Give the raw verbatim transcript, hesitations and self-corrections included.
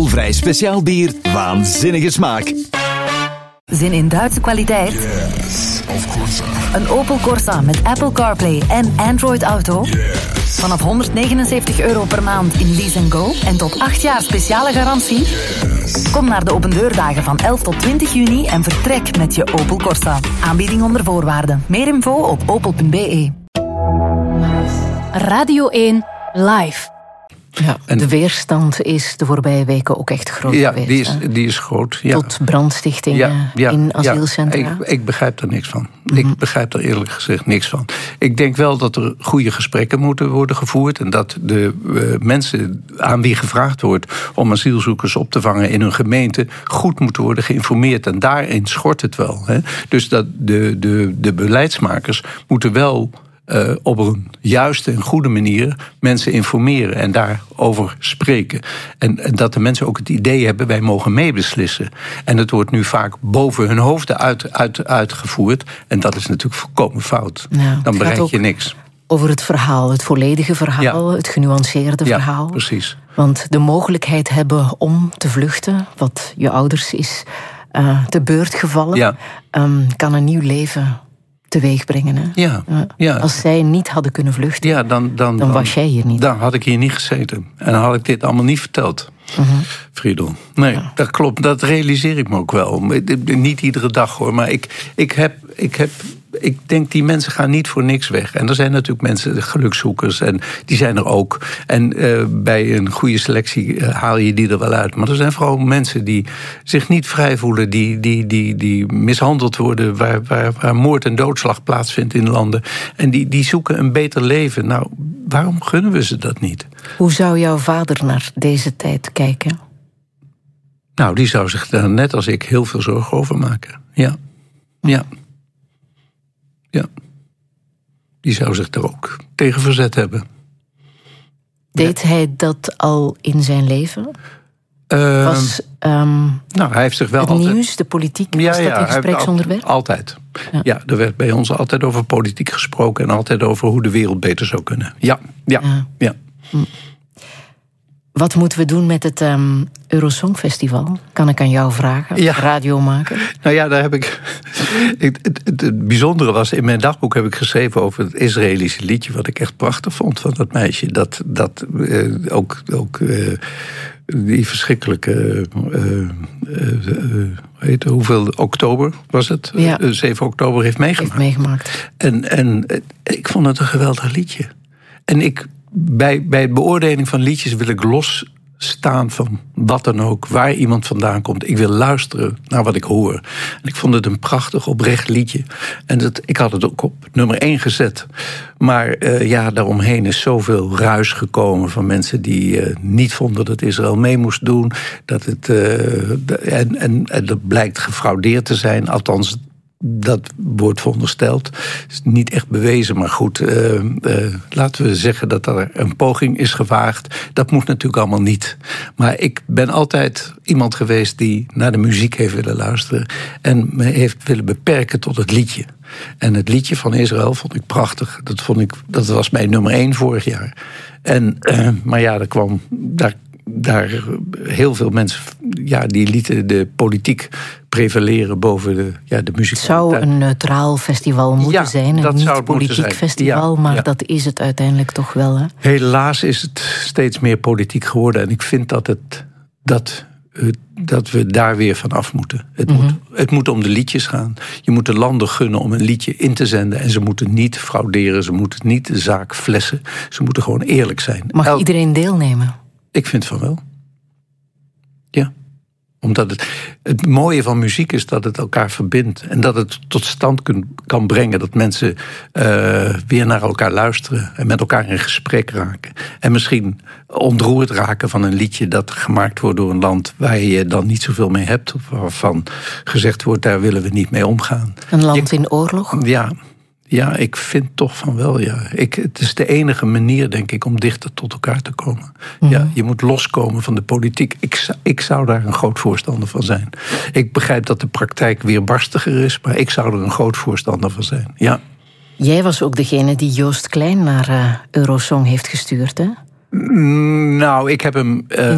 alcoholvrij speciaal bier, waanzinnige smaak. Zin in Duitse kwaliteit? Yes, of course. Een Opel Corsa met Apple CarPlay en Android Auto? Yes. Vanaf honderdnegenenzeventig euro per maand in Lease and Go en tot acht jaar speciale garantie? Yes. Kom naar de opendeurdagen van elf tot twintig juni en vertrek met je Opel Corsa. Aanbieding onder voorwaarden. Meer info op opel punt b e. Radio één Live. Ja, en de weerstand is de voorbije weken ook echt groot ja, geweest. Die is, die is groot. Ja. Tot brandstichtingen ja, ja, in asielcentra. Ja, ik, ik begrijp daar niks van. Mm-hmm. Ik begrijp daar eerlijk gezegd niks van. Ik denk wel dat er goede gesprekken moeten worden gevoerd. En dat de uh, mensen aan wie gevraagd wordt om asielzoekers op te vangen in hun gemeente goed moeten worden geïnformeerd. En daarin schort het wel. Hè. Dus dat de, de, de beleidsmakers moeten wel Uh, op een juiste en goede manier mensen informeren en daarover spreken. En, en dat de mensen ook het idee hebben, wij mogen meebeslissen. En het wordt nu vaak boven hun hoofden uit, uit, uitgevoerd. En dat is natuurlijk volkomen fout. Ja, Dan bereik je niks. Over het verhaal, het volledige verhaal, ja. Het genuanceerde ja, verhaal. Precies. Want de mogelijkheid hebben om te vluchten, wat je ouders is uh, te beurt gevallen, ja. um, kan een nieuw leven teweeg brengen. Hè? Ja, ja. Als zij niet hadden kunnen vluchten, ja, dan, dan, dan was jij hier niet. Dan had ik hier niet gezeten. En dan had ik dit allemaal niet verteld. Uh-huh. Friedel. Nee, ja. Dat klopt. Dat realiseer ik me ook wel. Niet iedere dag hoor. Maar ik, ik heb... Ik heb Ik denk, die mensen gaan niet voor niks weg. En er zijn natuurlijk mensen, gelukzoekers, en die zijn er ook. En uh, bij een goede selectie uh, haal je die er wel uit. Maar er zijn vooral mensen die zich niet vrij voelen, die, die, die, die mishandeld worden, waar, waar, waar moord en doodslag plaatsvindt in landen. En die, die zoeken een beter leven. Nou, waarom gunnen we ze dat niet? Hoe zou jouw vader naar deze tijd kijken? Nou, die zou zich daar net als ik heel veel zorgen over maken. Ja, ja. Ja, die zou zich daar ook tegen verzet hebben. Deed ja. hij dat al in zijn leven? Uh, was um, nou, hij heeft zich wel het altijd... nieuws, de politiek, ja, was dat ja, een gespreksonderwerp? Altijd. Ja. ja, er werd bij ons altijd over politiek gesproken en altijd over hoe de wereld beter zou kunnen. Ja, ja, ja. ja. Hm. Wat moeten we doen met het um, Eurosongfestival? Kan ik aan jou vragen, ja. radio maken? Nou ja, daar heb ik... het, het, het, het bijzondere was, in mijn dagboek heb ik geschreven over het Israëlische liedje, wat ik echt prachtig vond van dat meisje. Dat, dat uh, ook... ook uh, die verschrikkelijke... Uh, uh, uh, weet je, hoeveel oktober was het? Ja. Uh, zeven oktober heeft meegemaakt. Heeft meegemaakt. En, en uh, ik vond het een geweldig liedje. En ik... Bij, bij de beoordeling van liedjes wil ik losstaan van wat dan ook, waar iemand vandaan komt. Ik wil luisteren naar wat ik hoor. En ik vond het een prachtig, oprecht liedje. En dat, ik had het ook op nummer één gezet. Maar uh, ja, daaromheen is zoveel ruis gekomen van mensen die uh, niet vonden dat Israël mee moest doen. Dat het, uh, en, en, en dat blijkt gefraudeerd te zijn, althans... Dat wordt verondersteld. Het is niet echt bewezen, maar goed. Uh, uh, laten we zeggen dat er een poging is gewaagd. Dat moet natuurlijk allemaal niet. Maar ik ben altijd iemand geweest die naar de muziek heeft willen luisteren. En me heeft willen beperken tot het liedje. En het liedje van Israël vond ik prachtig. Dat, vond ik, dat was mijn nummer één vorig jaar. En, uh, maar ja, er kwam... Daar, Daar heel veel mensen, ja, die lieten de politiek prevaleren boven de, ja, de muziek. Het zou een neutraal festival moeten ja, zijn, een niet-politiek festival, ja, maar ja. dat is het uiteindelijk toch wel. Hè? Helaas is het steeds meer politiek geworden en ik vind dat, het, dat, dat we daar weer van af moeten. Het, mm-hmm. moet, het moet om de liedjes gaan. Je moet de landen gunnen om een liedje in te zenden en ze moeten niet frauderen, ze moeten niet de zaak flessen, ze moeten gewoon eerlijk zijn. Mag El- iedereen deelnemen? Ik vind van wel. Ja. Omdat het, het mooie van muziek is dat het elkaar verbindt. En dat het tot stand kun, kan brengen. Dat mensen uh, weer naar elkaar luisteren. En met elkaar in gesprek raken. En misschien ontroerd raken van een liedje dat gemaakt wordt door een land waar je dan niet zoveel mee hebt. Of waarvan gezegd wordt, daar willen we niet mee omgaan. Een land je, in oorlog? Ja. Ja, ik vind toch van wel, ja. Ik, het is de enige manier, denk ik, om dichter tot elkaar te komen. Mm-hmm. Ja, je moet loskomen van de politiek. Ik, ik zou daar een groot voorstander van zijn. Ik begrijp dat de praktijk weerbarstiger is, maar ik zou er een groot voorstander van zijn, ja. Jij was ook degene die Joost Klein naar uh, Eurosong heeft gestuurd, hè? Nou, ik heb hem... Uh,